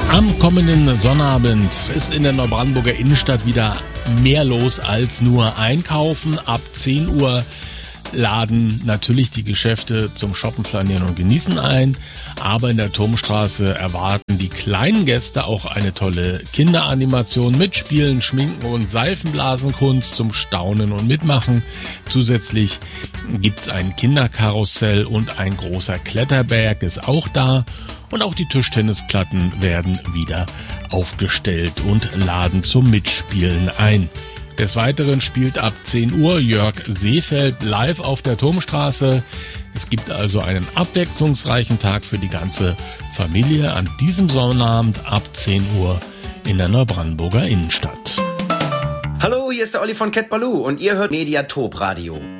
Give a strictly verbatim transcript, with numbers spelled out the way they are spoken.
Am kommenden Sonnabend ist in der Neubrandenburger Innenstadt wieder mehr los als nur einkaufen. Ab zehn Uhr laden natürlich die Geschäfte zum Shoppen, Flanieren und Genießen ein. Aber in der Turmstraße erwarten die kleinen Gäste auch eine tolle Kinderanimation mit Spielen, Schminken und Seifenblasenkunst zum Staunen und Mitmachen. Zusätzlich gibt's ein Kinderkarussell und ein großer Kletterberg ist auch da. Und auch die Tischtennisplatten werden wieder aufgestellt und laden zum Mitspielen ein. Des Weiteren spielt ab zehn Uhr Jörg Seefeld live auf der Turmstraße. Es gibt also einen abwechslungsreichen Tag für die ganze Familie an diesem Sonnabend ab zehn Uhr in der Neubrandenburger Innenstadt. Hallo, hier ist der Olli von Cat Baloo und ihr hört Mediatop Radio.